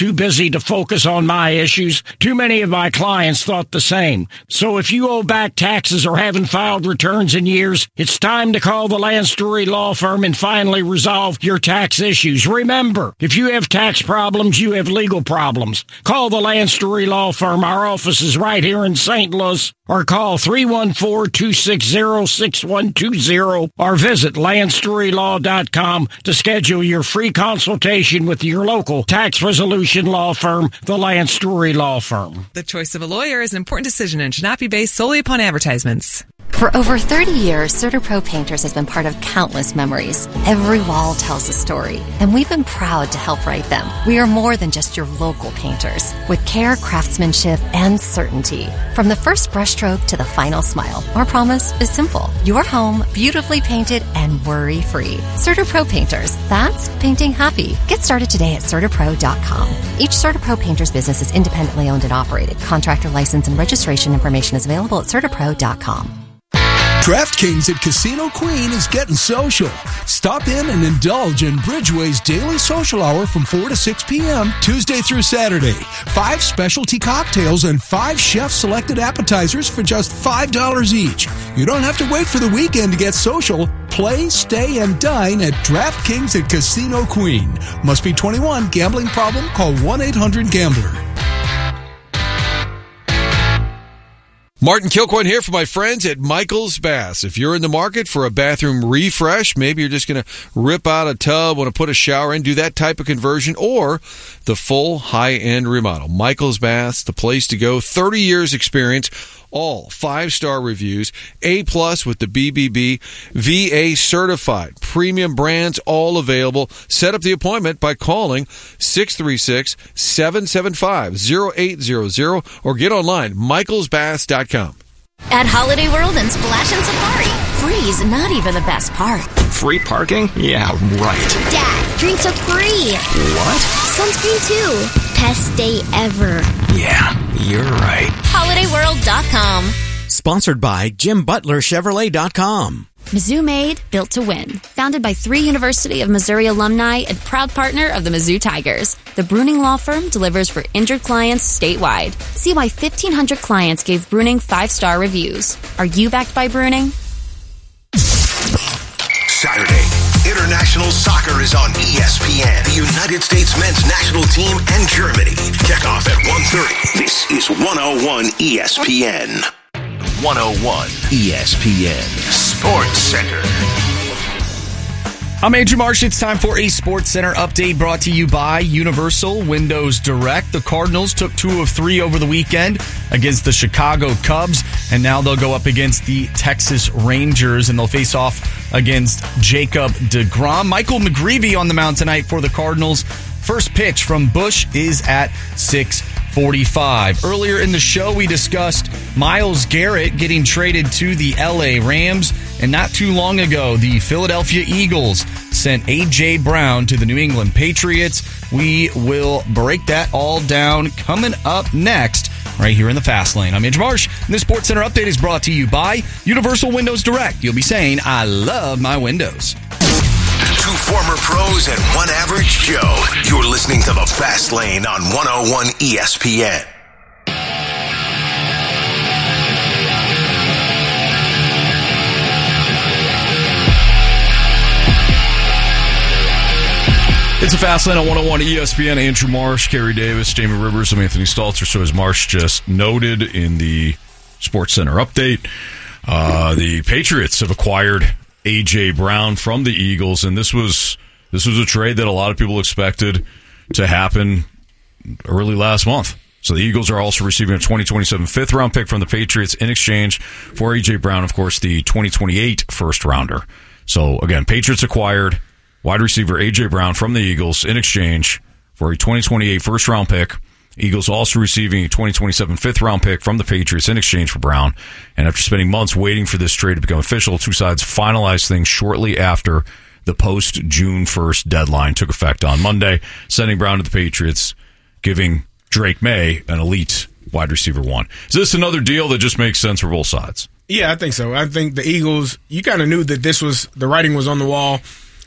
too busy to focus on my issues. Too many of my clients thought the same. So if you owe back taxes or haven't filed returns in years, it's time to call the Lance Drury Law Firm and finally resolve your tax issues. Remember, if you have tax problems, you have legal problems. Call the Lance Drury Law Firm. Our office is right here in St. Louis. Or call 314-260-6120 or visit LanceDruryLaw.com to schedule your free consultation with your local tax resolution law firm, the Lance Drury Law Firm. The choice of a lawyer is an important decision and should not be based solely upon advertisements. For over 30 years, CertaPro Painters has been part of countless memories. Every wall tells a story, and we've been proud to help write them. We are more than just your local painters, with care, craftsmanship, and certainty. From the first brushstroke to the final smile, our promise is simple. Your home, beautifully painted and worry-free. CertaPro Painters, that's painting happy. Get started today at CertaPro.com. Each CertaPro Painters business is independently owned and operated. Contractor license and registration information is available at CertaPro.com. DraftKings at Casino Queen is getting social. Stop in and indulge in Bridgeway's daily social hour from 4 to 6 p.m. Tuesday through Saturday. 5 specialty cocktails and 5 chef-selected appetizers for just $5 each. You don't have to wait for the weekend to get social. Play, stay, and dine at DraftKings at Casino Queen. Must be 21. Gambling problem? Call 1-800-GAMBLER. Martin Kilcoyne here for my friends at Michael's Baths. If you're in the market for a bathroom refresh, maybe you're just going to rip out a tub, want to put a shower in, do that type of conversion, or the full high-end remodel. Michael's Baths, the place to go. 30 years experience, all 5-star reviews, A+ with the BBB, VA certified, premium brands, all available. Set up the appointment by calling 636-775-0800 or get online, michaelsbaths.com. At Holiday World and Splash and Safari, free is not even the best part. Free parking? Yeah, right. Dad, drinks are free. What? Sunscreen too. Best day ever. Yeah, you're right. HolidayWorld.com. Sponsored by JimButlerChevrolet.com. Mizzou Made, built to win. Founded by 3 University of Missouri alumni and proud partner of the Mizzou Tigers. The Bruning Law Firm delivers for injured clients statewide. See why 1,500 clients gave Bruning 5-star reviews. Are you backed by Bruning? Saturday, international soccer is on ESPN. The United States men's national team and Germany. Kickoff at 1:30. This is 101 ESPN. 101 ESPN Sports Center. I'm Andrew Marsh. It's time for a Sports Center update brought to you by Universal Windows Direct. The Cardinals took 2 of 3 over the weekend against the Chicago Cubs, and now they'll go up against the Texas Rangers, and they'll face off against Jacob deGrom. Michael McGreevy on the mound tonight for the Cardinals. First pitch from Busch is at 6:45. Earlier in the show, we discussed Myles Garrett getting traded to the LA Rams, and not too long ago, the Philadelphia Eagles sent A.J. Brown to the New England Patriots. We will break that all down coming up next, right here in the Fast Lane. I'm Andrew Marsh, and this Sports Center update is brought to you by Universal Windows Direct. You'll be saying, I love my windows. 2 former pros and 1 average Joe. You're listening to the Fast Lane on 101 ESPN. It's a Fast Lane on 101 ESPN. Andrew Marsh, Kerry Davis, Jamie Rivers, I'm Anthony Stalter. So as Marsh just noted in the Sports Center update, the Patriots have acquired A.J. Brown from the Eagles, and this was a trade that a lot of people expected to happen early last month. So the Eagles are also receiving a 2027 fifth-round pick from the Patriots in exchange for A.J. Brown, of course, the 2028 first-rounder. So, again, Patriots acquired wide receiver A.J. Brown from the Eagles in exchange for a 2028 first-round pick. Eagles also receiving a 2027 fifth-round pick from the Patriots in exchange for Brown. And after spending months waiting for this trade to become official, 2 sides finalized things shortly after the post-June 1st deadline took effect on Monday, sending Brown to the Patriots, giving Drake May an elite wide receiver 1. Is this another deal that just makes sense for both sides? Yeah, I think so. I think the Eagles, you kind of knew that this was, the writing was on the wall.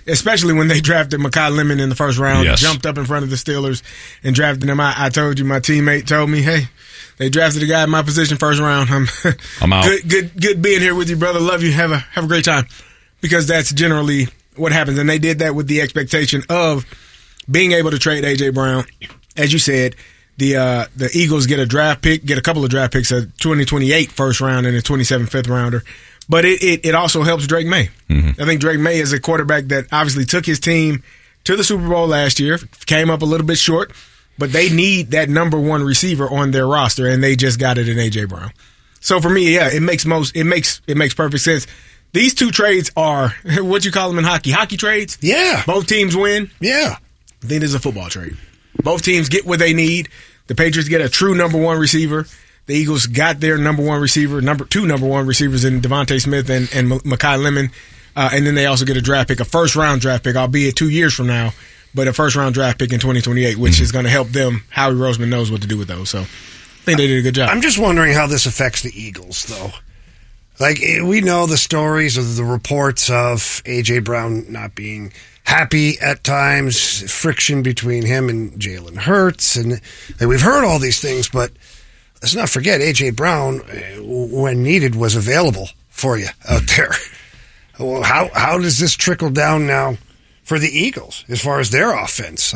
especially when they drafted Mekhi Lemon in the first round, Yes. jumped up in front of the Steelers and drafted him. I told you, my teammate told me, hey, they drafted a guy in my position first round. I'm out. Good being here with you, brother. Love you. Have a great time. Because that's generally what happens. And they did that with the expectation of being able to trade A.J. Brown. As you said, the Eagles get a couple of draft picks, a 2028 first round and a 27 fifth rounder. But it also helps Drake May. Mm-hmm. I think Drake May is a quarterback that obviously took his team to the Super Bowl last year, came up a little bit short, but they need that number one receiver on their roster, and they just got it in A.J. Brown. So for me, yeah, it makes perfect sense. These two trades are what you call them in hockey. Hockey trades? Yeah. Both teams win? Yeah. I think there's a football trade. Both teams get what they need. The Patriots get a true number one receiver. The Eagles got their number one receiver, two number one receivers in Devontae Smith and Mekhi Lemon. And then they also get a draft pick, a first-round draft pick, albeit 2 years from now, but a first-round draft pick in 2028, which is going to help them. Howie Roseman knows what to do with those. So I think they did a good job. I'm just wondering how this affects the Eagles, though. Like, we know the stories of the reports of A.J. Brown not being happy at times, friction between him and Jalen Hurts, and we've heard all these things, but let's not forget A.J. Brown, when needed, was available for you out there. Well, how does this trickle down now for the Eagles as far as their offense?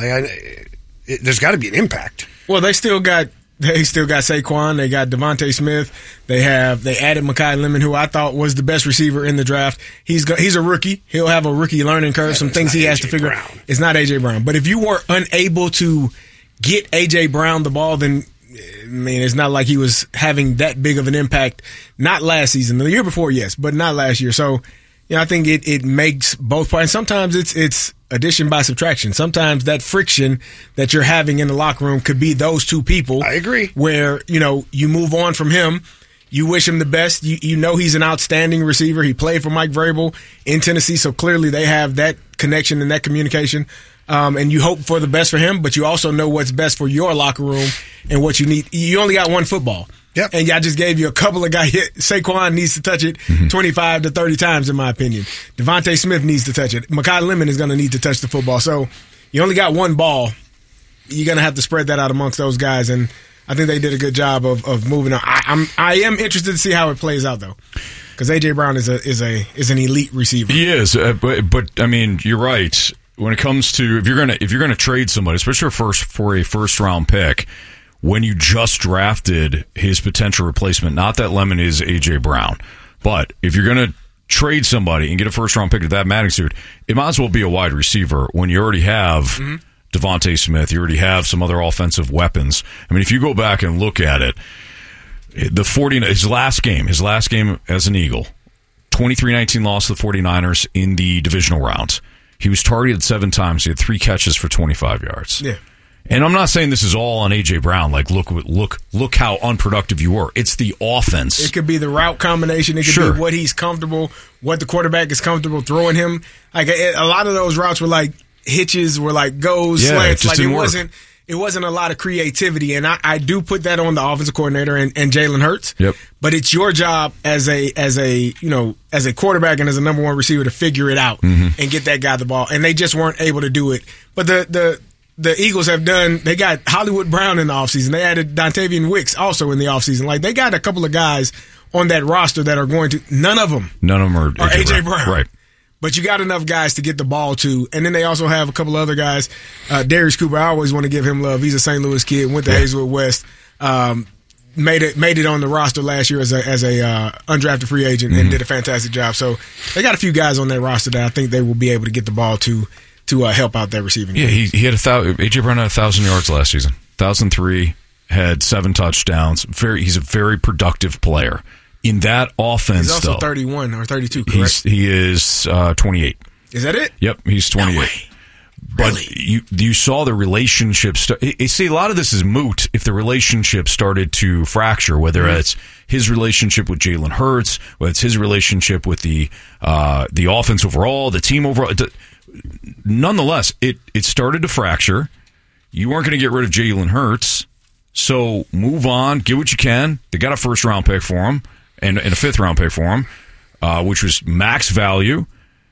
There's got to be an impact. Well, they still got Saquon. They got Devontae Smith. They added Mekhi Lemon, who I thought was the best receiver in the draft. He's a rookie. He'll have a rookie learning curve. Some things he has to figure out. It's not A.J. Brown. But if you were unable to get A.J. Brown the ball, then I mean, it's not like he was having that big of an impact. Not last season. The year before, yes, but not last year. So, I think it makes both parts. Sometimes it's addition by subtraction. Sometimes that friction that you're having in the locker room could be those two people. I agree. Where, you move on from him. You wish him the best. You know he's an outstanding receiver. He played for Mike Vrabel in Tennessee, so clearly they have that connection and that communication. And you hope for the best for him, but you also know what's best for your locker room and what you need. You only got one football. Yep. And I just gave you a couple of guys. Saquon needs to touch it 25 to 30 times, in my opinion. Devontae Smith needs to touch it. Mekhi Lemon is going to need to touch the football. So you only got one ball. You're going to have to spread that out amongst those guys. And I think they did a good job of moving on. I am interested to see how it plays out, though, because A.J. Brown is an elite receiver. He is, but I mean, you're right. When it comes to if you're gonna trade somebody, especially for a first round pick, when you just drafted his potential replacement, not that Lemon is A.J. Brown, but if you're going to trade somebody and get a first-round pick of that magnitude, it might as well be a wide receiver when you already have Devontae Smith, you already have some other offensive weapons. I mean, if you go back and look at it, his last game as an Eagle, 23-19 loss to the 49ers in the divisional round. He was targeted 7 times. He had 3 catches for 25 yards. Yeah. And I'm not saying this is all on A.J. Brown. Like, look how unproductive you were. It's the offense. It could be the route combination. It could be what he's comfortable, what the quarterback is comfortable throwing him. Like a lot of those routes were like hitches, were like goes, slants. Like it wasn't a lot of creativity. And I do put that on the offensive coordinator and Jalen Hurts. Yep. But it's your job as a quarterback and as a number one receiver to figure it out and get that guy the ball. And they just weren't able to do it. But the Eagles they got Hollywood Brown in the offseason. They added Dontavian Wicks also in the offseason. Like, they got a couple of guys on that roster that are going to, none of them are A.J. Brown. Right. But you got enough guys to get the ball to. And then they also have a couple of other guys. Darius Cooper, I always want to give him love. He's a St. Louis kid, went to Hazelwood West, made it on the roster last year as a undrafted free agent and did a fantastic job. So they got a few guys on that roster that I think they will be able to get the ball to help out their receiving game. Yeah, he had A.J. Brown had 1,000 yards last season. 1,003, had 7 touchdowns. He's a very productive player. In that offense, he's also though, 31 or 32, correct? He is 28. Is that it? Yep, he's 28. No way. But Really? you saw the relationship. See, a lot of this is moot if the relationship started to fracture, whether it's his relationship with Jalen Hurts, whether it's his relationship with the offense overall, the team overall. Nonetheless, it started to fracture. You weren't going to get rid of Jalen Hurts, so move on, get what you can. They got a first-round pick for him and a fifth-round pick for him, which was max value.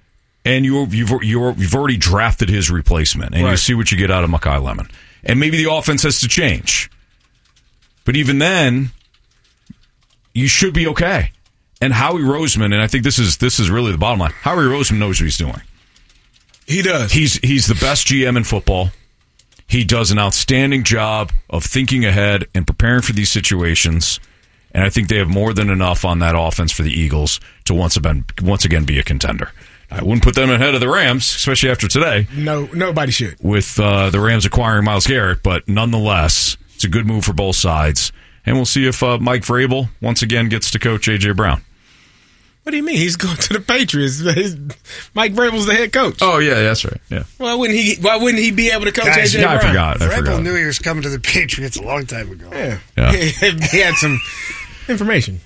and you've already drafted his replacement, and you see what you get out of Mekhi Lemon. And maybe the offense has to change. But even then, you should be okay. And Howie Roseman, and I think this is really the bottom line, Howie Roseman knows what he's doing. He does. He's the best GM in football. He does an outstanding job of thinking ahead and preparing for these situations. And I think they have more than enough on that offense for the Eagles to once again be a contender. I wouldn't put them ahead of the Rams, especially after today. No, nobody should. With the Rams acquiring Myles Garrett, but nonetheless, it's a good move for both sides. And we'll see if Mike Vrabel once again gets to coach A.J. Brown. What do you mean? He's going to the Patriots. Mike Vrabel's the head coach. Oh, yeah, that's right. Yeah. Why wouldn't he be able to coach A.J. Brown? I forgot. Vrabel knew he was coming to the Patriots a long time ago. Yeah. He had some information.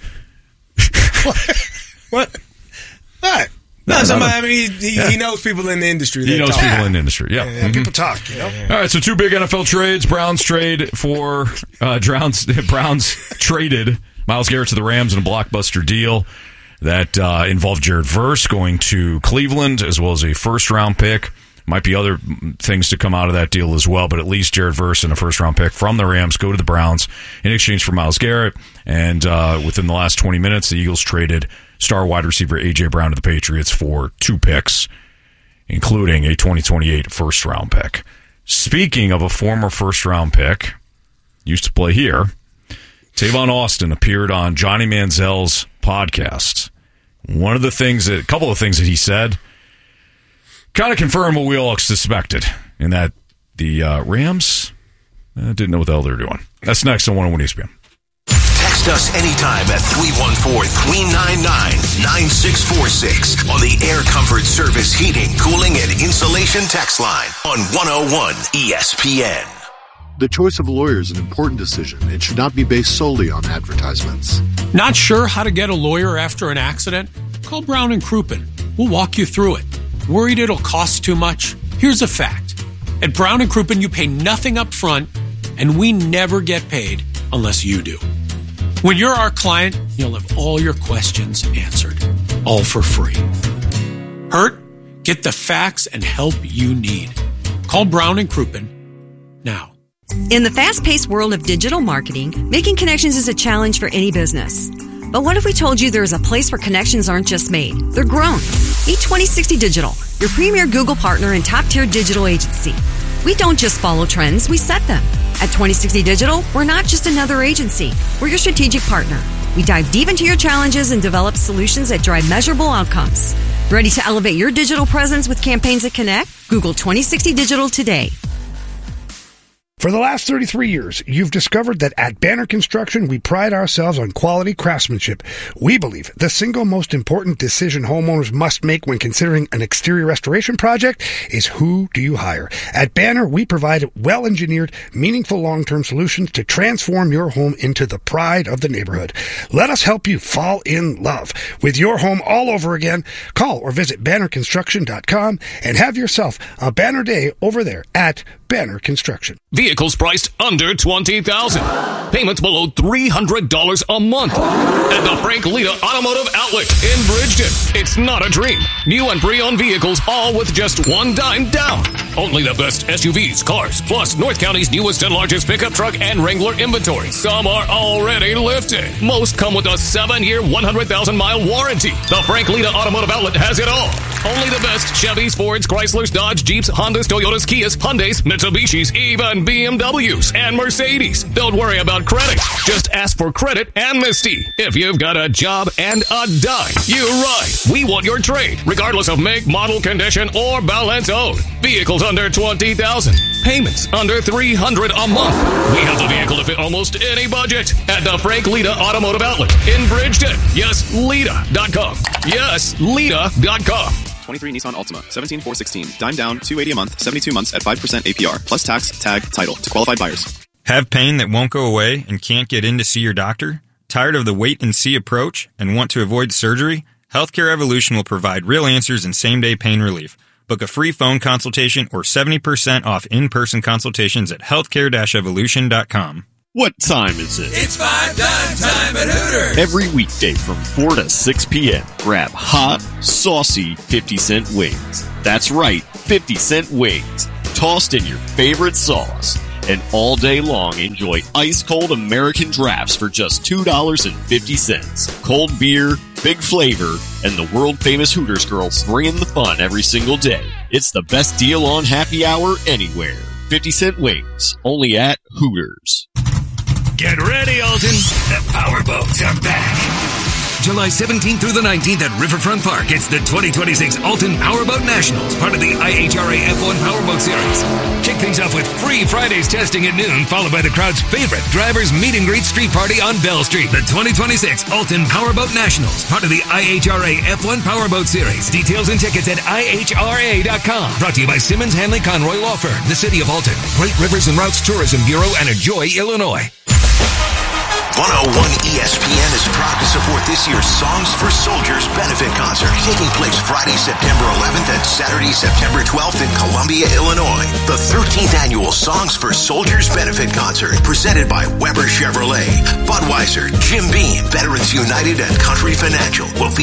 What? No, somebody. He knows people in the industry. He knows people in the industry. Yeah, people talk. All right, so two big NFL trades. Browns traded Myles Garrett to the Rams in a blockbuster deal that involved Jared Verse going to Cleveland as well as a first-round pick. Might be other things to come out of that deal as well, but at least Jared Verse and a first-round pick from the Rams go to the Browns in exchange for Myles Garrett. And within the last 20 minutes, the Eagles traded star wide receiver A.J. Brown to the Patriots for 2 picks, including a 2028 first-round pick. Speaking of a former first-round pick, used to play here, Tavon Austin appeared on Johnny Manziel's podcast. A couple of things that he said kind of confirmed what we all suspected, in that the Rams didn't know what the hell they were doing. That's next on 101 ESPN. Text us anytime at 314-399-9646 on the Air Comfort Service Heating, Cooling, and Insulation text line on 101 ESPN. The choice of a lawyer is an important decision. It should not be based solely on advertisements. Not sure how to get a lawyer after an accident? Call Brown & Crouppen. We'll walk you through it. Worried it'll cost too much? Here's a fact. At Brown & Crouppen, you pay nothing up front, and we never get paid unless you do. When you're our client, you'll have all your questions answered, all for free. Hurt? Get the facts and help you need. Call Brown & Crouppen now. In the fast-paced world of digital marketing, making connections is a challenge for any business. But what if we told you there's a place where connections aren't just made, they're grown? Meet 2060 Digital, your premier Google partner and top-tier digital agency. We don't just follow trends, we set them. At 2060 Digital, we're not just another agency. We're your strategic partner. We dive deep into your challenges and develop solutions that drive measurable outcomes. Ready to elevate your digital presence with campaigns that connect? Google 2060 Digital today. For the last 33 years, you've discovered that at Banner Construction, we pride ourselves on quality craftsmanship. We believe the single most important decision homeowners must make when considering an exterior restoration project is who do you hire. At Banner, we provide well-engineered, meaningful long-term solutions to transform your home into the pride of the neighborhood. Let us help you fall in love with your home all over again. Call or visit bannerconstruction.com and have yourself a banner day over there at Banner Construction. Vehicles priced under $20,000. Payments below $300 a month. At the Frank Lita Automotive Outlet in Bridgeton. It's not a dream. New and pre-owned vehicles, all with just $1 down. Only the best SUVs, cars, plus North County's newest and largest pickup truck and Wrangler inventory. Some are already lifted. Most come with a 7-year, 100,000-mile warranty. The Frank Lita Automotive Outlet has it all. Only the best Chevys, Fords, Chryslers, Dodge, Jeeps, Hondas, Toyotas, Kias, Hyundais, Mitsubishis, even BMWs and Mercedes. Don't worry about credit. Just ask for credit amnesty. If you've got a job and a dime, you're right. We want your trade, regardless of make, model, condition, or balance owed. Vehicles under $20,000. Payments under $300 a month. We have the vehicle to fit almost any budget at the Frank Lita Automotive Outlet in Bridgeton. Yes, Lita.com. Yes, Lita.com. 23 Nissan Altima, 17,416. Dime down, $280 a month, 72 months at 5% APR, plus tax, tag, title to qualified buyers. Have pain that won't go away and can't get in to see your doctor? Tired of the wait-and-see approach and want to avoid surgery? Healthcare Evolution will provide real answers and same-day pain relief. Book a free phone consultation or 70% off in-person consultations at healthcare-evolution.com. What time is it? It's 5 time at Hooters. Every weekday from 4 to 6 p.m., grab hot, saucy 50-cent wings. That's right, 50-cent wings, tossed in your favorite sauce. And all day long, enjoy ice-cold American drafts for just $2.50. Cold beer, big flavor, and the world-famous Hooters girls bringing the fun every single day. It's the best deal on happy hour anywhere. 50-cent wings, only at Hooters. Get ready, Alton. The powerboats are back. July 17th through the 19th at Riverfront Park. It's the 2026 Alton Powerboat Nationals, part of the IHRA F1 Powerboat Series. Kick things off with free Fridays testing at noon, followed by the crowd's favorite Drivers Meet and Greet Street Party on Bell Street. The 2026 Alton Powerboat Nationals, part of the IHRA F1 Powerboat Series. Details and tickets at IHRA.com. Brought to you by Simmons Hanley Conroy Law Firm, the City of Alton, Great Rivers and Routes Tourism Bureau, and Ajoy, Illinois. 101 ESPN is proud to support this year's Songs for Soldiers benefit concert, taking place Friday, September 11th and Saturday, September 12th in Columbia, Illinois. The 13th annual Songs for Soldiers benefit concert, presented by Weber Chevrolet, Budweiser, Jim Beam, Veterans United, and Country Financial, will